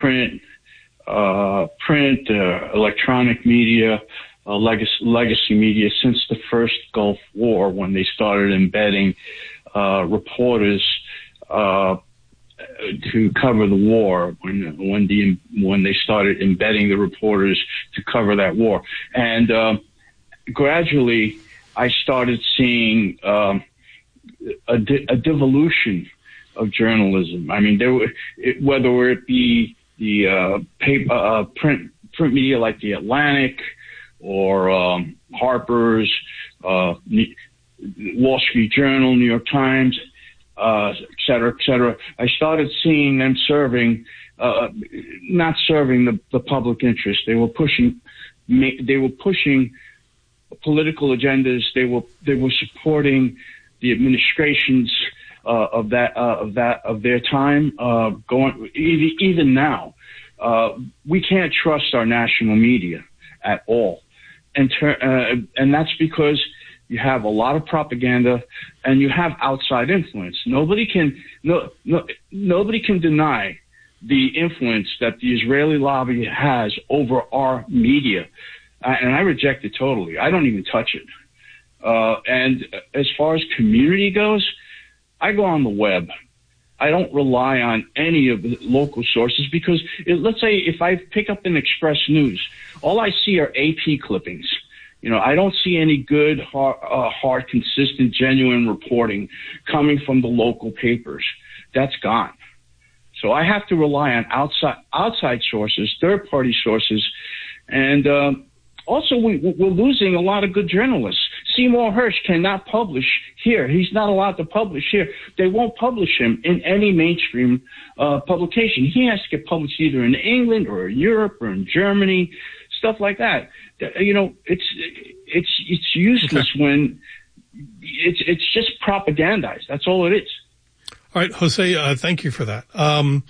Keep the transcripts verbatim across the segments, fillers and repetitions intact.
print, uh, print, uh, electronic media, uh, legacy, legacy media since the first Gulf War, when they started embedding uh, reporters uh, to cover the war, when when the when they started embedding the reporters to cover that war, and uh, gradually I started seeing um, a, de- a devolution of journalism. I mean, there were, it, whether it be the uh, paper, uh, print print media like the Atlantic or um, Harper's, uh, Wall Street Journal, New York Times, uh, et cetera, et cetera. I started seeing them serving, uh, not serving the, the public interest. They were pushing, they were pushing political agendas. They were they were supporting the administrations uh, of that uh, of that of their time. Uh, going even, even now, uh, we can't trust our national media at all, and ter- uh, and that's because you have a lot of propaganda and you have outside influence. Nobody can no no nobody can deny the influence that the Israeli lobby has over our media. Uh, and I reject it totally. I don't even touch it. Uh, and as far as community goes, I go on the web. I don't rely on any of the local sources because it, let's say if I pick up an Express News, all I see are A P clippings. You know, I don't see any good, hard, uh, hard, consistent, genuine reporting coming from the local papers. That's gone. So I have to rely on outside outside sources, third-party sources, and um, also we, we're losing a lot of good journalists. Seymour Hersh cannot publish here. He's not allowed to publish here. They won't publish him in any mainstream uh, publication. He has to get published either in England or in Europe or in Germany, stuff like that. You know, it's it's it's useless okay. when it's it's just propagandized. That's all it is. All right, Jose, uh, thank you for that. Um,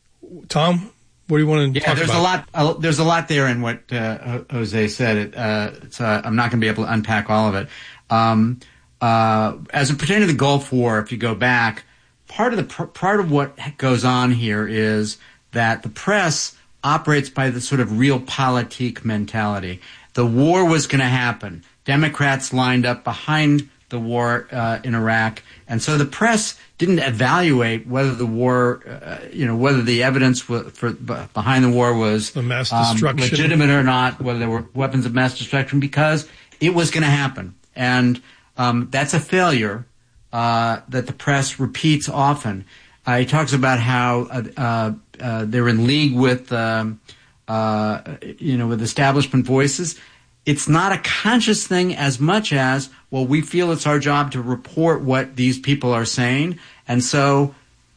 Tom, what do you want to yeah, talk there's about? a lot. Uh, there's a lot there in what uh, Jose said. It, uh, it's, uh, I'm not going to be able to unpack all of it. Um, uh, as it pertains to the Gulf War, if you go back, part of the pr- part of what goes on here is that the press operates by the sort of realpolitik mentality. The war was going to happen. Democrats lined up behind the war uh, in Iraq, and so the press didn't evaluate whether the war, uh, you know, whether the evidence for, for behind the war was the mass destruction. Um, legitimate or not, whether there were weapons of mass destruction, because it was going to happen, and um, that's a failure uh, that the press repeats often. Uh, he talks about how uh, uh, uh, they're in league with, um, uh, you know, with establishment voices. It's not a conscious thing as much as, well, we feel it's our job to report what these people are saying. And so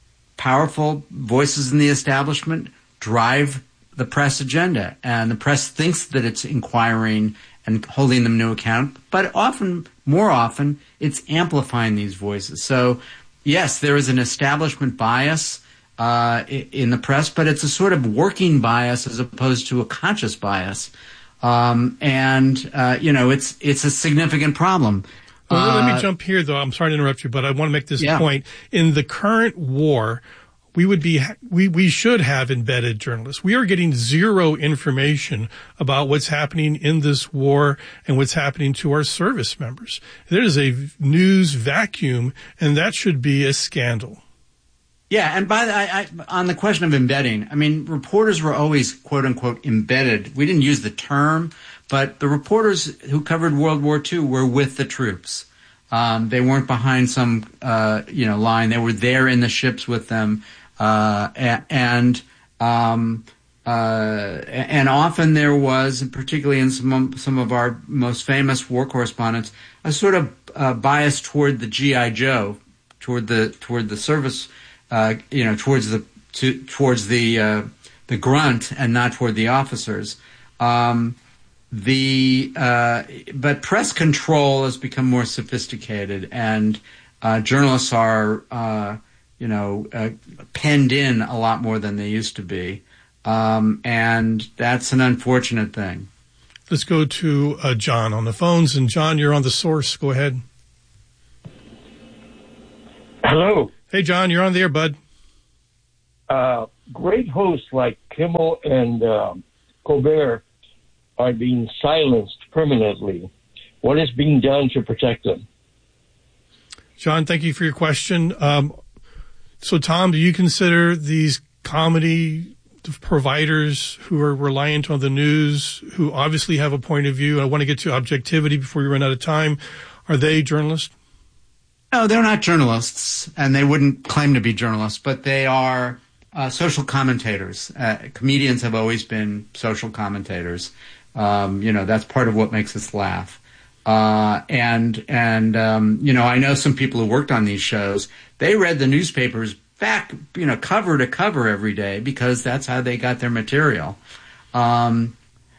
powerful voices in the establishment drive the press agenda. And the press thinks that it's inquiring and holding them to account. But often, more often, it's amplifying these voices. So, yes, there is an establishment bias uh, in the press, but it's a sort of working bias as opposed to a conscious bias. Um, and, uh, you know, it's, it's a significant problem. Well, uh, let me jump here, though. I'm sorry to interrupt you, but I want to make this yeah. point. In the current war, we would be, we, we should have embedded journalists. We are getting zero information about what's happening in this war and what's happening to our service members. There is a news vacuum, and that should be a scandal. Yeah, and by the, I, I, on the question of embedding, I mean, reporters were always, quote unquote, embedded. We didn't use the term, but the reporters who covered World War Two were with the troops. Um, they weren't behind some, uh, you know, line. They were there in the ships with them, uh, and um, uh, and often there was, particularly in some some of our most famous war correspondents, a sort of uh, bias toward the G I Joe, toward the toward the service. Uh, you know, towards the to, towards the uh, the grunt and not toward the officers. Um, the uh, but press control has become more sophisticated, and uh, journalists are uh, you know uh, penned in a lot more than they used to be, um, and that's an unfortunate thing. Let's go to uh, John on the phones, and John, you're on The Source. Go ahead. Hello. Hey, John, you're on the air, bud. uh, great hosts like Kimmel and uh, Colbert are being silenced permanently. What is being done to protect them? John, thank you for your question. Um, so, Tom, do you consider these comedy providers who are reliant on the news, who obviously have a point of view? I want to get to objectivity before we run out of time. Are they journalists? No, they're not journalists, and they wouldn't claim to be journalists, but they are uh, social commentators. Uh, comedians have always been social commentators. Um, you know, that's part of what makes us laugh. Uh, and, and um, you know, I know some people who worked on these shows. They read the newspapers back, you know, cover to cover every day because that's how they got their material. Um,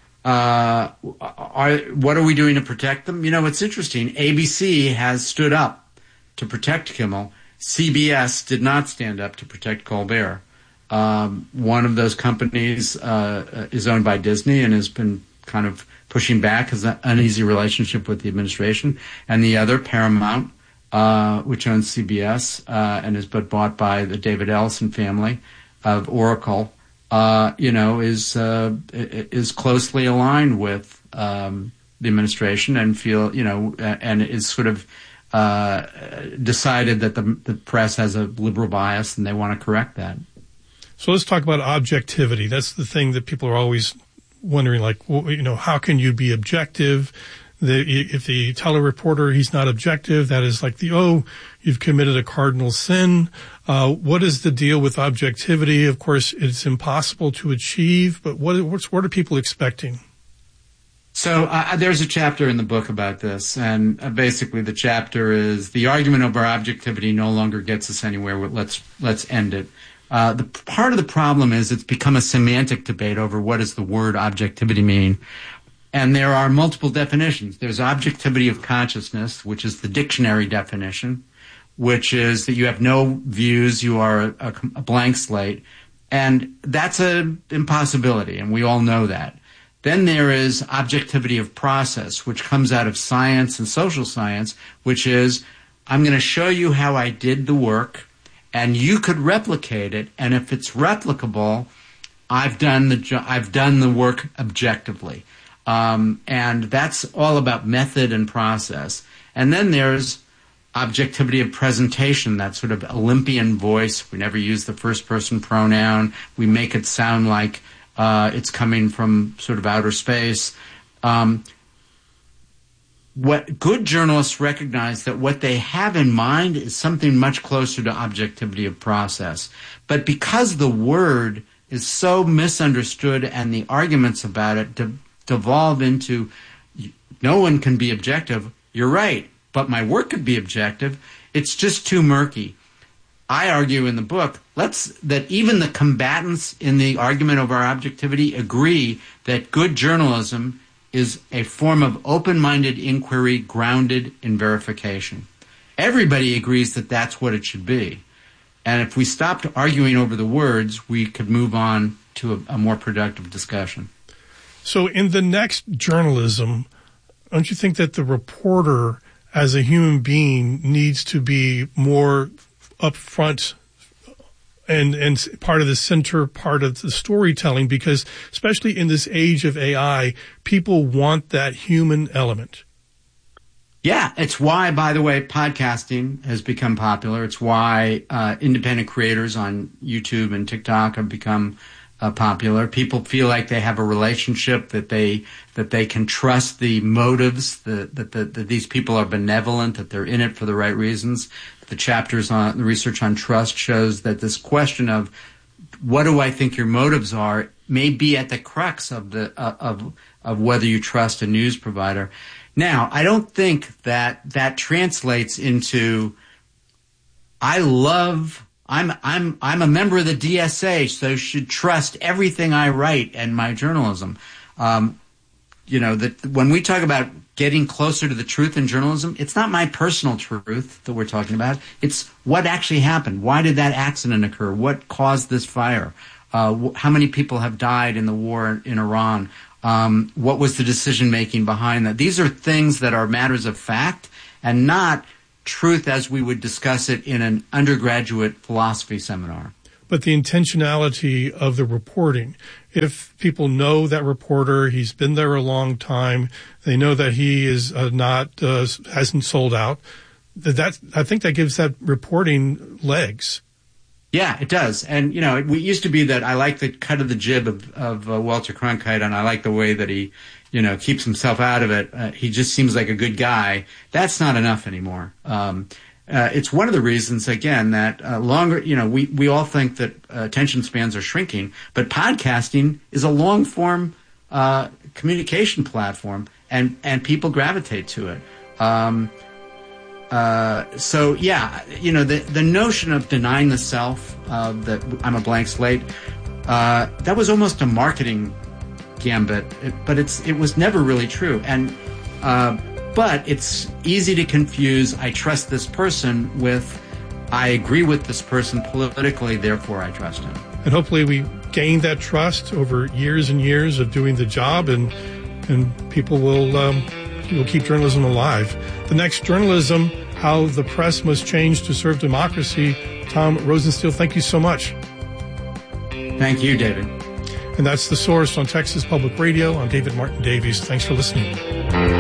uh, are, what are we doing to protect them? You know, it's interesting. A B C has stood up to protect Kimmel. C B S did not stand up to protect Colbert. Um, one of those companies uh, is owned by Disney and has been kind of pushing back, has an uneasy relationship with the administration, and the other, Paramount, uh, which owns C B S uh, and is but bought by the David Ellison family of Oracle, uh, you know, is uh, is closely aligned with um, the administration and feel, you know, and is sort of uh, decided that the, the press has a liberal bias and they want to correct that. So let's talk about objectivity. That's the thing that people are always wondering, like, well, you know, how can you be objective? The, if the tell a reporter he's not objective, that is like the, oh, you've committed a cardinal sin. Uh, what is the deal with objectivity? Of course, it's impossible to achieve, but what, what's, what are people expecting? So uh, there's a chapter in the book about this, and uh, basically the chapter is the argument over objectivity no longer gets us anywhere. Let's let's end it. Uh, the part of the problem is it's become a semantic debate over what does the word objectivity mean. And there are multiple definitions. There's objectivity of consciousness, which is the dictionary definition, which is that you have no views, you are a, a blank slate. And that's an impossibility, and we all know that. Then there is objectivity of process, which comes out of science and social science, which is I'm going to show you how I did the work, and you could replicate it. And if it's replicable, I've done the I've done the work objectively. Um, and that's all about method and process. And then there's objectivity of presentation, that sort of Olympian voice. We never use the first person pronoun. We make it sound like uh, it's coming from sort of outer space. Um, what good journalists recognize that what they have in mind is something much closer to objectivity of process. But because the word is so misunderstood and the arguments about it de- devolve into no one can be objective, you're right, but my work could be objective, it's just too murky. I argue in the book let's that even the combatants in the argument over our objectivity agree that good journalism is a form of open-minded inquiry grounded in verification. Everybody agrees that that's what it should be. And if we stopped arguing over the words, we could move on to a, a more productive discussion. So in the next journalism, don't you think that the reporter as a human being needs to be more upfront and and part of the center part of the storytelling? Because especially in this age of A I, people want that human element. Yeah, it's why, by the way, podcasting has become popular. It's why uh, independent creators on YouTube and TikTok have become uh, popular. People feel like they have a relationship, that they that they can trust the motives, that that, that that these people are benevolent, that they're in it for the right reasons. The chapters on the research on trust shows that this question of what do I think your motives are may be at the crux of the uh, of of whether you trust a news provider. Now, I don't think that that translates into I love I'm I'm I'm a member of the D S A, so should trust everything I write and my journalism. Um, you know, that when we talk about getting closer to the truth in journalism, it's not my personal truth that we're talking about. It's what actually happened. Why did that accident occur? What caused this fire? Uh, wh- how many people have died in the war in Iran? Um, what was the decision-making behind that? These are things that are matters of fact and not truth as we would discuss it in an undergraduate philosophy seminar. but the intentionality of the reporting. If people know that reporter, he's been there a long time, they know that he is uh, not, uh, hasn't sold out, that, I think that gives that reporting legs. Yeah, it does. And, you know, it, it used to be that I like the cut of the jib of, of uh, Walter Cronkite, and I like the way that he, you know, keeps himself out of it. Uh, he just seems like a good guy. That's not enough anymore. Um, uh, it's one of the reasons, again, that uh, longer, you know, we, we all think that uh, attention spans are shrinking, but podcasting is a long-form uh, communication platform, and, and people gravitate to it. Um Uh, so yeah, you know, the, the notion of denying the self, uh, that I'm a blank slate, uh, that was almost a marketing gambit, it, but it's, it was never really true. And, uh, but it's easy to confuse, I trust this person, with, I agree with this person politically, therefore I trust him. And hopefully we gain that trust over years and years of doing the job, and, and people will, um, will keep journalism alive. The next Journalism, How the Press Must Change to Serve Democracy. Tom Rosenstiel, thank you so much. Thank you, David. And that's The Source on Texas Public Radio. I'm David Martin Davies. Thanks for listening.